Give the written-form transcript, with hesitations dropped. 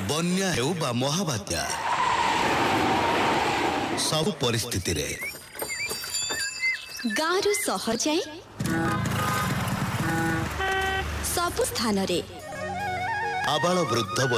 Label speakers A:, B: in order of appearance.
A: बन्या हेउ बा महाबात्या सब परिस्थिति रे
B: गाँव सहर जाए सब स्थान रे
A: आबाल वृद्ध